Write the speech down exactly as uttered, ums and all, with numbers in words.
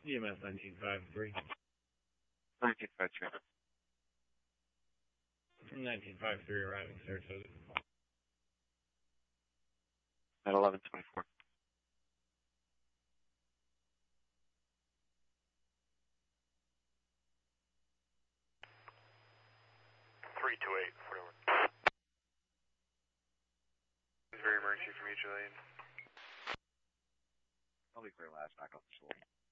E M S nineteen five three. nineteen five three. nineteen five three arriving, Saratoga. At eleven twenty-four. three two eight, forty-one. Very emergency from each lane. I'll be clear last back off the shoulder.